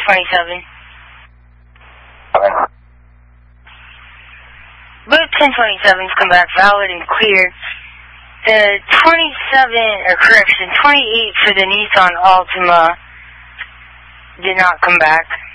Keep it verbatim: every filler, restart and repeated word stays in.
twenty-seven. Okay. Both ten twenty-sevens come back valid and clear. The twenty-seven, or correction, twenty-eight for the Nissan Altima did not come back.